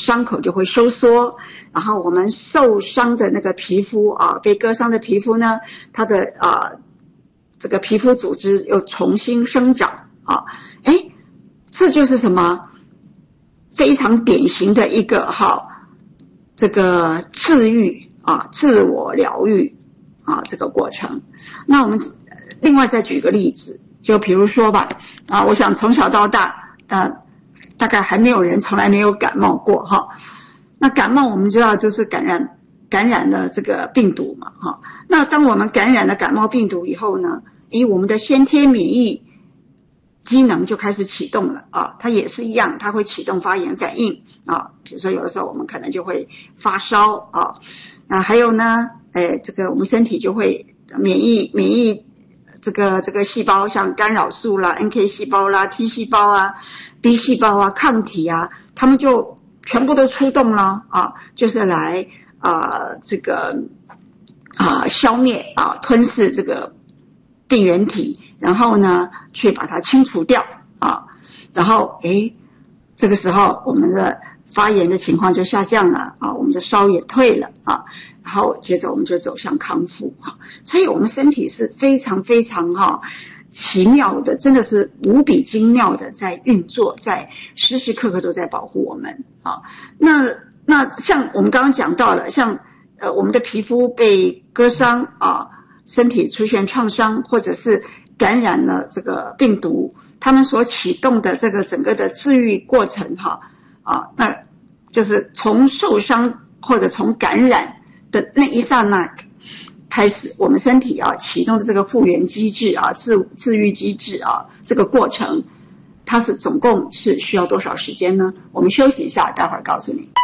伤口就会收缩，然后我们受伤的那个皮肤啊，被割伤的皮肤呢，它的这个皮肤组织又重新生长啊，这就是什么非常典型的一个这个治愈啊，自我疗愈啊这个过程。那我们另外再举个例子，就比如说吧，我想从小到大大概还没有人从来没有感冒过哈。那感冒我们知道就是感染了这个病毒嘛哈。那当我们感染了感冒病毒以后呢，我们的先天免疫机能就开始启动了啊，它也是一样，它会启动发炎反应啊。比如说有的时候我们可能就会发烧啊，还有呢，这个我们身体就会免疫这个细胞，像干扰素啦、NK 细胞啦、T 细胞啊、B 细胞啊、抗体啊，它们就全部都出动了啊，就是来这个消灭吞噬这个病原体，然后呢去把它清除掉啊，然后这个时候我们的发炎的情况就下降了啊，我们的烧也退了啊，然后接着我们就走向康复所以我们身体是非常非常奇妙的，真的是无比精妙的在运作，在时时刻刻都在保护我们啊。那像我们刚刚讲到了，像我们的皮肤被割伤啊，身体出现创伤，或者是感染了这个病毒，他们所启动的这个整个的治愈过程那就是从受伤或者从感染的那一刹那开始，我们身体启动的这个复原机制治愈机制这个过程，它是总共是需要多少时间呢？我们休息一下，待会儿告诉你。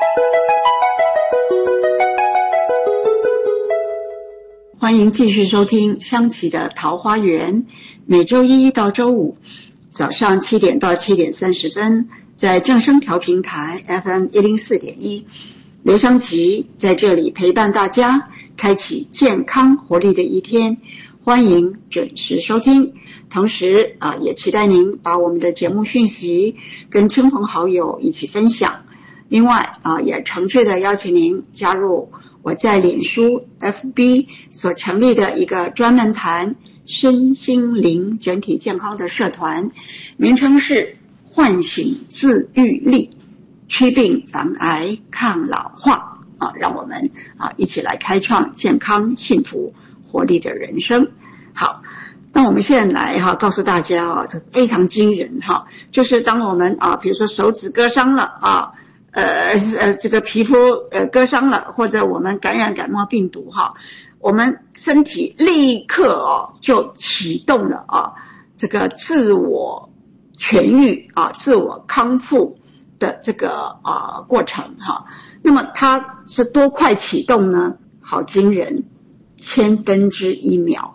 欢迎继续收听香琪的桃花源，每周一到周五早上7点到7点30分，在正声调频台 FM 104.1，刘香琪在这里陪伴大家，开启健康活力的一天。欢迎准时收听，同时也期待您把我们的节目讯息跟亲朋好友一起分享。另外也诚挚的邀请您加入我在脸书 FB 所成立的一个专门谈身心灵整体健康的社团，名称是唤醒自愈力，祛病防癌抗老化让我们一起来开创健康幸福活力的人生。好，那我们现在来告诉大家这非常惊人就是当我们比如说手指割伤了这个皮肤割伤了，或者我们感染感冒病毒我们身体立刻就启动了这个自我痊愈自我康复的这个过程那么它是多快启动呢？好惊人，1/1000秒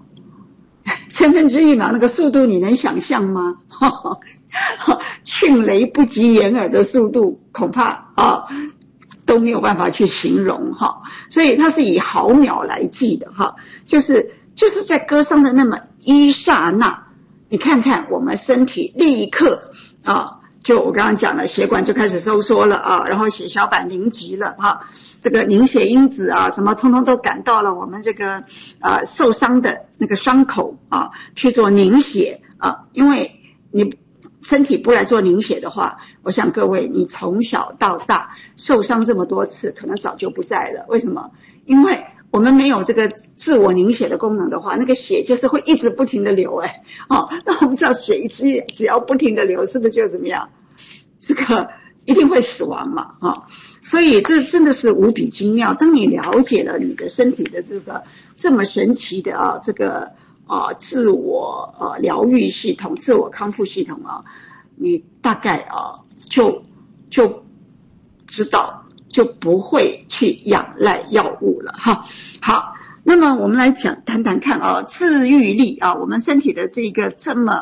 ，1/1000秒那个速度你能想象吗？迅雷不及掩耳的速度，恐怕都没有办法去形容所以它是以毫秒来计的就是在割伤的那么一刹那，你看看我们身体立刻就我刚刚讲了，血管就开始收缩了然后血小板凝集了这个凝血因子什么通通都赶到了我们这个受伤的那个伤口去做凝血因为你身体不来做凝血的话，我想各位你从小到大受伤这么多次，可能早就不在了。为什么？因为我们没有这个自我凝血的功能的话，那个血就是会一直不停的流那我们知道血只要不停的流，是不是就怎么样？这个一定会死亡嘛所以这真的是无比精妙。当你了解了你的身体的这个这么神奇的这个自我疗愈系统、自我康复系统你大概就知道，就不会去仰赖药物了好，那么我们来谈谈看自愈力我们身体的这个这么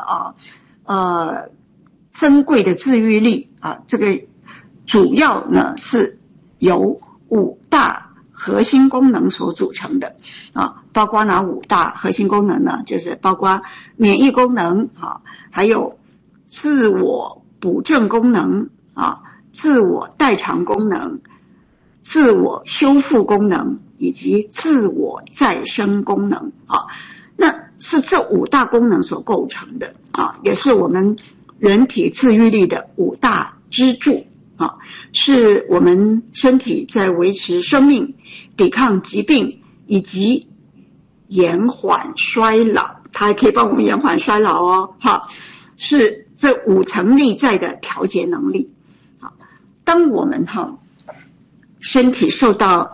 珍贵的自愈力这个主要呢是由5大核心功能所组成的包括哪5大核心功能呢？就是包括免疫功能还有自我补正功能自我代偿功能、自我修复功能以及自我再生功能啊。那是这5大功能所构成的啊，也是我们人体自愈力的5大支柱啊，是我们身体在维持生命、抵抗疾病以及延缓衰老，它还可以帮我们延缓衰老哦，哈，是这5层内在的调节能力。好，当我们身体受到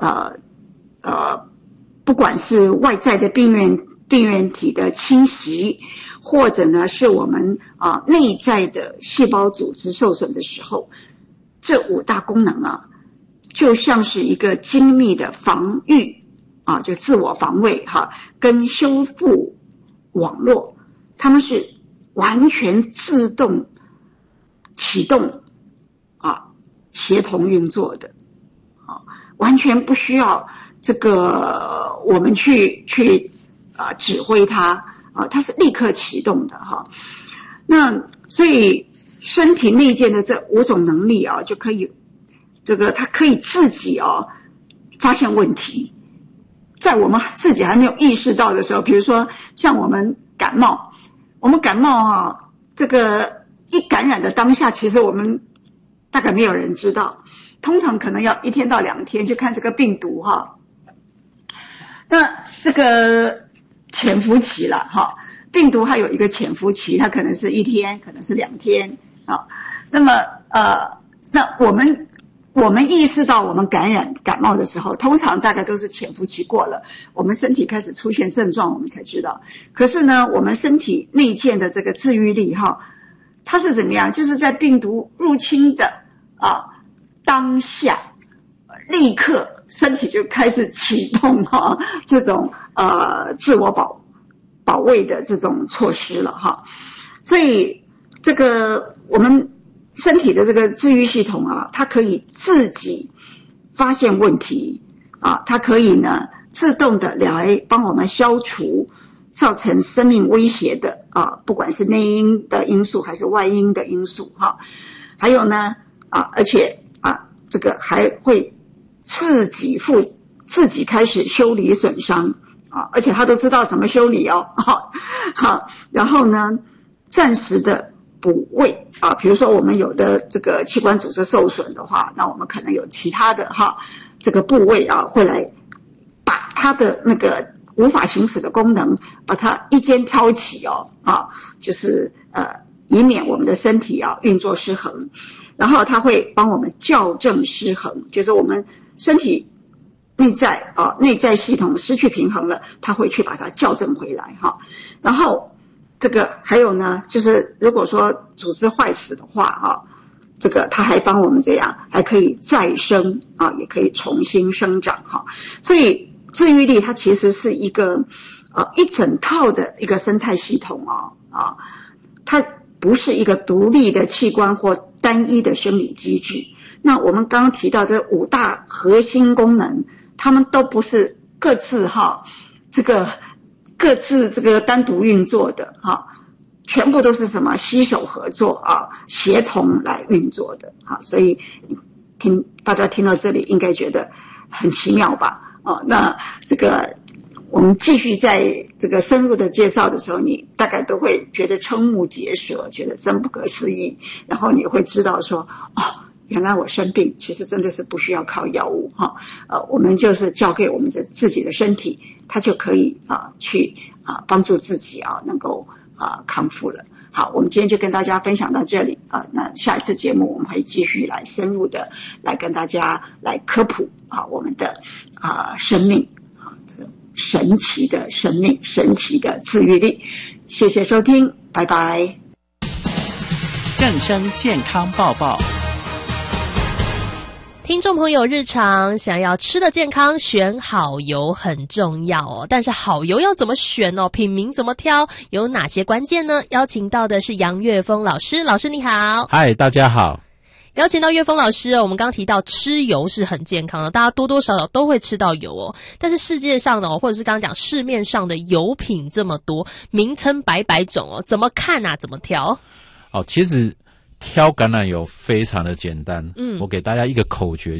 不管是外在的病原体的侵袭，或者呢是我们内在的细胞组织受损的时候，这5大功能啊，就像是一个精密的防御啊，就自我防卫跟修复网络，它们是完全自动启动协同运作的完全不需要这个我们去指挥它它是立刻启动的那所以身体内建的这5种能力就可以它可以自己发现问题，在我们自己还没有意识到的时候，比如说像我们感冒这个一感染的当下，其实我们大概没有人知道，通常可能要1天到2天去看这个病毒那这个潜伏期了病毒它有一个潜伏期，它可能是1天，可能是2天那么那我们意识到我们感冒的时候，通常大概都是潜伏期过了，我们身体开始出现症状，我们才知道。可是呢，我们身体内建的这个自愈力它是怎么样？就是在病毒入侵的当下，立刻身体就开始启动这种自我保卫的这种措施了所以这个我们身体的这个自愈系统它可以自己发现问题它可以呢自动的来帮我们消除造成生命威胁的不管是内因的因素还是外因的因素还有呢而且这个还会自己开始修理损伤而且他都知道怎么修理好，然后呢暂时的补位比如说我们有的这个器官组织受损的话，那我们可能有其他的这个部位会来把它的那个无法行使的功能把它一肩挑起就是以免我们的身体运作失衡，然后它会帮我们校正失衡，就是我们身体内在系统失去平衡了，它会去把它校正回来然后这个还有呢，就是如果说组织坏死的话这个它还帮我们这样，还可以再生也可以重新生长所以自愈力它其实是一个一整套的一个生态系统它不是一个独立的器官或单一的生理机制。那我们刚刚提到这5大核心功能，它们都不是各自这个单独运作的全部都是什么携手合作协同来运作的所以大家听到这里应该觉得很奇妙吧那这个我们继续在这个深入的介绍的时候，你大概都会觉得瞠目结舌，觉得真不可思议，然后你会知道说原来我生病其实真的是不需要靠药物我们就是交给我们的自己的身体，它就可以去帮助自己能够康复了。好，我们今天就跟大家分享到这里那下一次节目我们会继续来深入的来跟大家来科普我们的生命这个神奇的生命，神奇的自愈力。谢谢收听，拜拜。 正声健康报报。 听众朋友，日常想要吃的健康，选好油很重要但是好油要怎么选品名怎么挑，有哪些关键呢？邀请到的是杨岳峰老师。老师你好。 嗨，大家好。 邀请到岳峰老师我们刚刚提到吃油是很健康的，大家多多少少都会吃到油但是世界上的或者是刚刚讲市面上的油品这么多，名称百百种怎么看怎么挑？ 其实挑橄榄油非常的简单，我给大家一个口诀，